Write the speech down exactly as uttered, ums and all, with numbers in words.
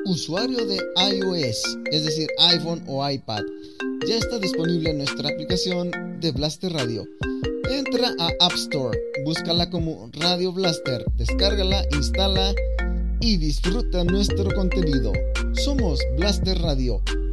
usuario de iOS, es decir, iPhone o iPad, ya está disponible nuestra aplicación de Blaster Radio. Entra a App Store, búscala como Radio Blaster, descárgala, instala y disfruta nuestro contenido. Somos Blaster Radio.